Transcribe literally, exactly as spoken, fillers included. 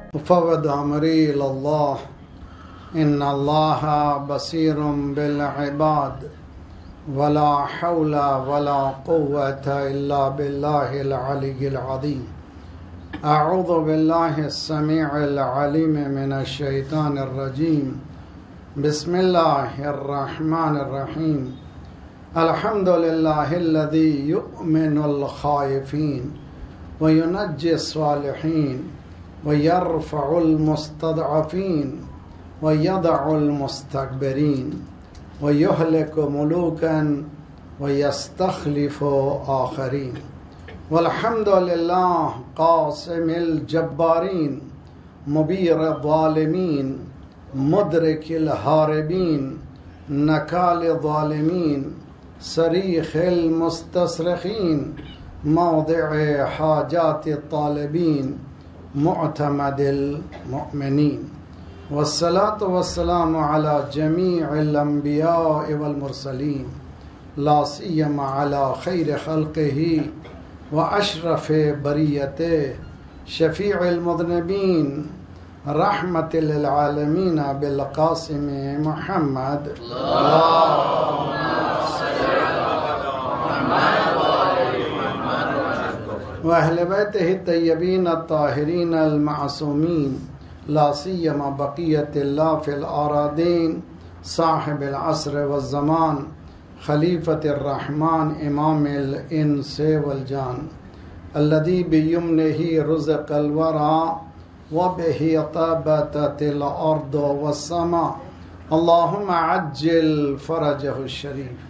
أفوض أمري إلى الله إن الله بصير بالعباد ولا حول ولا قوة إلا بالله العلي العظيم. أعوذ بالله السميع العليم من الشيطان الرجيم. بسم الله الرحمن الرحيم. الحمد لله الذي يؤمن الخائفين وينجي الصالحين ويرفع المستضعفين ويضع المستكبرين ويهلك ملوكا ويستخلف آخرين. والحمد لله قاسم الجبارين مبير الظالمين مدرك الهاربين نكال الظالمين صريخ المستصرخين موضع حاجات الطالبين معتمد المؤمنين. والصلاة والسلام على جميع الأنبياء والمرسلين لا سيما على خير خلقه وأشرف بريته شفيع المذنبين رحمة للعالمين بالقاسم محمد. اللهم صل على محمد وأهل بيته الطيبين الطاهرين المعصومين لا سيما بقية الله في الأراضين صاحب العصر والزمان خليفة الرحمن إمام الإنس والجان الذي بيمنه رزق الورى وبه طابت الأرض والسماء. اللهم عجل فرجه الشريف.